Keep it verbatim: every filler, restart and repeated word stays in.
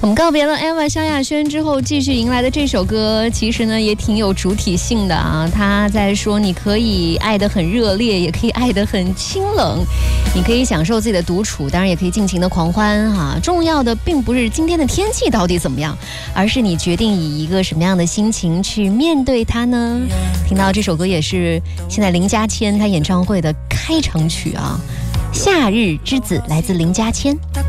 们告别了 Eva 萧亚轩之后，继续迎来的这首歌，其实呢也挺有主体性的啊。他在说，你可以爱得很热烈，也可以爱得很清冷，你可以享受自己的独处，当然也可以尽情的狂欢哈、啊。重要的并不是今天的天气到底怎么样，而是你决定以一个什么样的心情去面对它呢？听到这首歌也是现在林嘉谦他演唱会的开场曲啊，《夏日之子》来自林嘉谦。